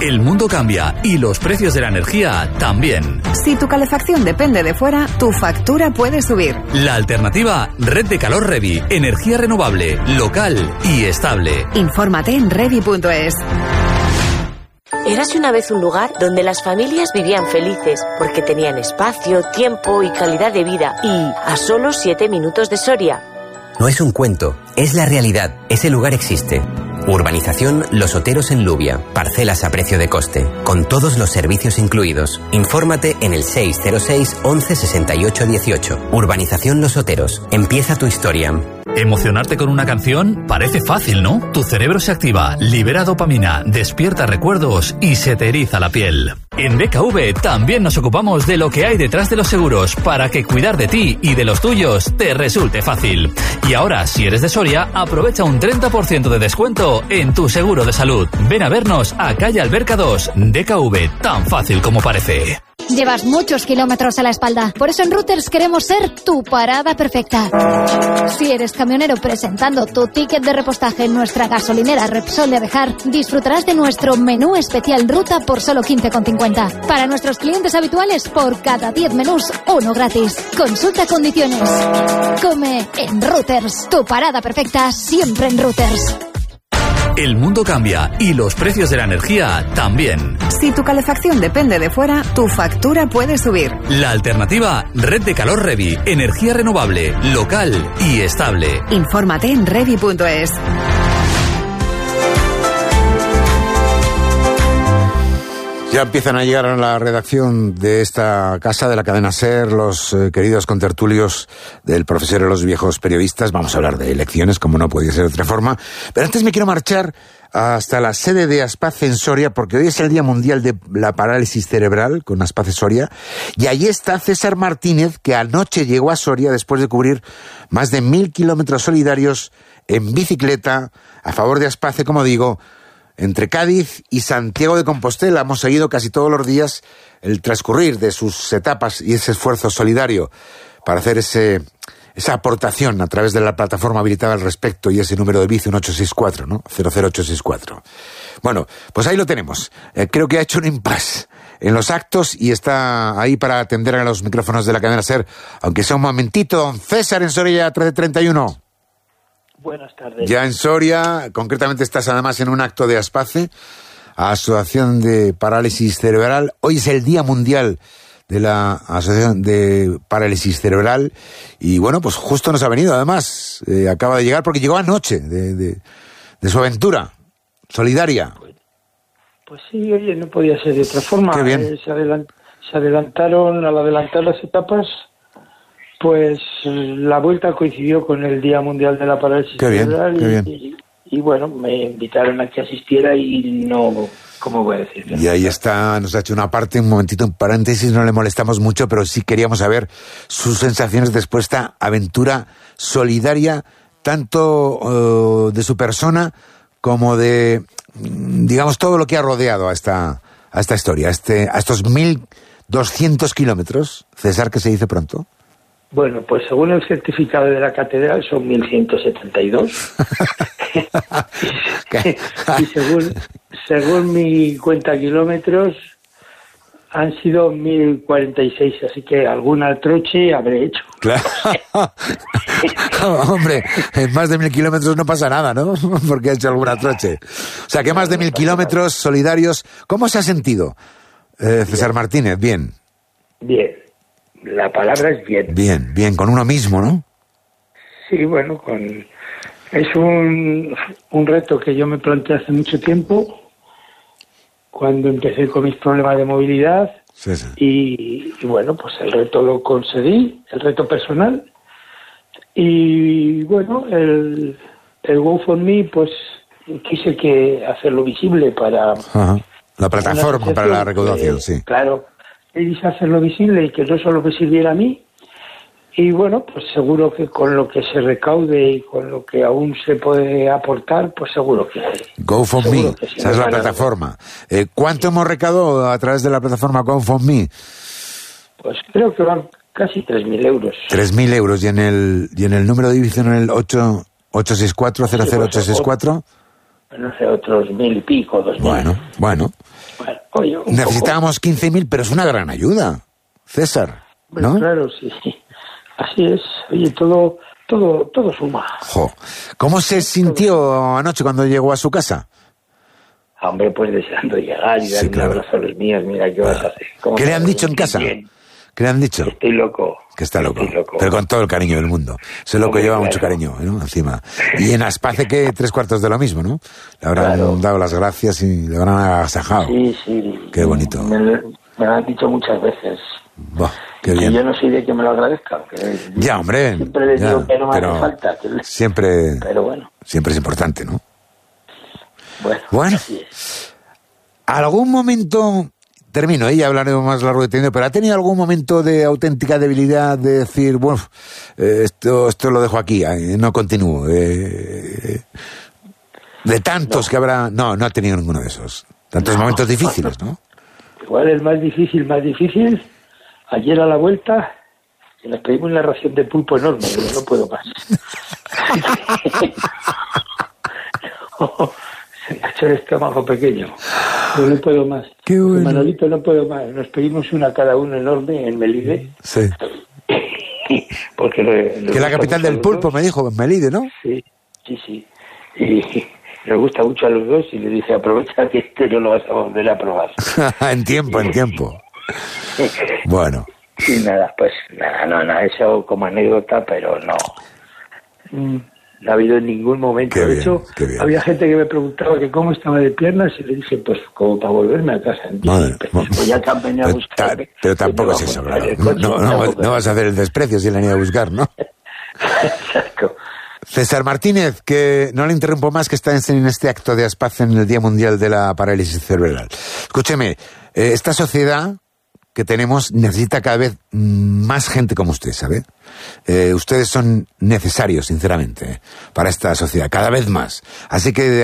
El mundo cambia y los precios de la energía también. Si tu calefacción depende de fuera, tu factura puede subir. La alternativa, Red de Calor Revi. Energía renovable, local y estable. Infórmate en revi.es. Érase una vez un lugar donde las familias vivían felices porque tenían espacio, tiempo y calidad de vida. Y a solo 7 minutos de Soria. No es un cuento, es la realidad. Ese lugar existe. Urbanización Los Oteros en Lubia. Parcelas a precio de coste, con todos los servicios incluidos. Infórmate en el 606 11 68 18. Urbanización Los Oteros. Empieza tu historia. ¿Emocionarte con una canción? Parece fácil, ¿no? Tu cerebro se activa, libera dopamina, despierta recuerdos y se te eriza la piel. En DKV también nos ocupamos de lo que hay detrás de los seguros para que cuidar de ti y de los tuyos te resulte fácil. Y ahora, si eres de Soria, aprovecha un 30% de descuento en tu seguro de salud. Ven a vernos a calle Alberca 2, DKV, tan fácil como parece. Llevas muchos kilómetros a la espalda. Por eso en Routers queremos ser tu parada perfecta. Si eres camionero presentando tu ticket de repostaje en nuestra gasolinera Repsol de Abejar, disfrutarás de nuestro menú especial ruta por solo 15,50. Para nuestros clientes habituales, por cada 10 menús, uno gratis. Consulta condiciones. Come en Routers. Tu parada perfecta siempre en Routers. El mundo cambia y los precios de la energía también. Si tu calefacción depende de fuera, tu factura puede subir. La alternativa, Red de Calor Revi. Energía renovable, local y estable. Infórmate en revi.es. Ya empiezan a llegar a la redacción de esta casa de la cadena SER los queridos contertulios del profesor de los viejos periodistas. Vamos a hablar de elecciones, como no podía ser de otra forma. Pero antes me quiero marchar hasta la sede de Aspace en Soria, porque hoy es el Día Mundial de la Parálisis Cerebral con Aspace Soria. Y allí está César Martínez, que anoche llegó a Soria después de cubrir más de 1.000 kilómetros solidarios en bicicleta a favor de Aspace, como digo, entre Cádiz y Santiago de Compostela. Hemos seguido casi todos los días el transcurrir de sus etapas y ese esfuerzo solidario para hacer esa aportación a través de la plataforma habilitada al respecto y ese número de bici, un 864, ¿no? 00864. Bueno, pues ahí lo tenemos. Creo que ha hecho un impasse en los actos y está ahí para atender a los micrófonos de la cadena SER, aunque sea un momentito. Don César en Soria 1331. Buenas tardes. Ya en Soria, concretamente estás además en un acto de Aspace, Asociación de Parálisis Cerebral. Hoy es el Día Mundial de la Asociación de Parálisis Cerebral y bueno, pues justo nos ha venido además, acaba de llegar porque llegó anoche de su aventura solidaria. Pues sí, oye, no podía ser de otra forma. Qué bien. Se adelantaron, al adelantar las etapas, pues la vuelta coincidió con el Día Mundial de la Parálisis Cerebral. Qué bien. Y bueno, me invitaron a que asistiera y no, ¿cómo voy a decir? Y ahí está, nos ha hecho una parte, un momentito, en paréntesis, no le molestamos mucho, pero sí queríamos saber sus sensaciones después de esta aventura solidaria, tanto de su persona como de, digamos, todo lo que ha rodeado a esta historia, a estos 1.200 kilómetros. César, que se dice pronto. Bueno, pues según el certificado de la catedral son 1.172. Y según mi cuenta kilómetros han sido 1.046, así que alguna troche habré hecho. Claro. Hombre, en más de 1.000 kilómetros no pasa nada, ¿no? Porque ha hecho alguna troche. O sea, que más de 1.000 kilómetros solidarios. ¿Cómo se ha sentido, César Martínez? Bien. Bien. La palabra es bien. Bien, con uno mismo, ¿no? Sí, bueno, es un reto que yo me planteé hace mucho tiempo, cuando empecé con mis problemas de movilidad. Sí. Y bueno, pues el reto lo conseguí, el reto personal. Y bueno, el GoFundMe, pues quise hacerlo visible para... Ajá. La plataforma para la recaudación, sí. Claro. Quise hacerlo visible y que no solo me sirviera a mí. Y bueno, pues seguro que con lo que se recaude y con lo que aún se puede aportar, pues seguro que... GoFundMe, esa es la plataforma. ¿Cuánto hemos recaudado a través de la plataforma GoFundMe? Pues creo que van casi 3.000 euros. 3.000 euros. ¿Y en el número de división, en el 864-00864? No sé, otros 1.000 y pico, 2.000. Bueno. Oye, necesitábamos 15.000, pero es una gran ayuda, César, ¿no? Bueno, claro, sí. Así es. Oye, todo suma. Jo. ¿Cómo se sintió anoche cuando llegó a su casa? Hombre, pues deseando llegar y darle un abrazo a los míos. Mira, ¿qué vas a hacer? ¿Qué le han dicho en casa? Bien. ¿Qué le han dicho? Estoy loco. Que está loco. Pero con todo el cariño del mundo. Ese loco lleva mucho cariño, ¿no? Encima. Y en Aspace que 3/4 de lo mismo, ¿no? Le habrán dado las gracias y le habrán agasajado. Sí. Qué bonito. Me lo han dicho muchas veces. Buah, qué bien. Y yo no soy de que me lo agradezcan. Ya, hombre. Siempre les digo que no me hace falta. Siempre. Pero bueno. Siempre es importante, ¿no? Bueno. ¿Algún momento... Termino, ya hablaremos más largo de tiempo, pero ¿ha tenido algún momento de auténtica debilidad de decir, bueno, esto lo dejo aquí, no continúo? De tantos que habrá... No ha tenido ninguno de esos. Tantos momentos difíciles, ¿no? Igual el más difícil, ayer a la vuelta, que nos pedimos una ración de pulpo enorme, pero no puedo más. Se me ha hecho el estómago pequeño. No puedo más. Qué bueno. Manolito, no puedo más. Nos pedimos una cada uno enorme en Melide. Sí. Porque que es la capital del pulpo, me dijo, Melide, ¿no? Sí. Y nos gusta mucho a los dos y le dije, aprovecha que no lo vas a volver a probar. en tiempo. Bueno. Y nada, eso como anécdota, pero no. No ha habido en ningún momento. De hecho, había gente que me preguntaba que cómo estaba de piernas y le dije, pues como para volverme a casa. Pues ya te han venido a buscar. Pero tampoco es eso, claro. No vas a hacer el desprecio si le han ido a buscar, ¿no? Exacto. César Martínez, que no le interrumpo más, que está en este acto de Aspace en el Día Mundial de la Parálisis Cerebral. Escúcheme, esta sociedad que tenemos necesita cada vez más gente como usted, ¿sabe? Ustedes son necesarios, sinceramente, para esta sociedad, cada vez más. Así que